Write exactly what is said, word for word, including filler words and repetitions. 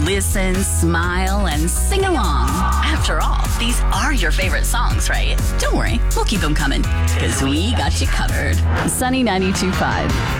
listen, smile, and sing along. After all, these are your favorite songs, right? Don't worry, we'll keep them coming, because we got you covered. Sunny ninety-two point five.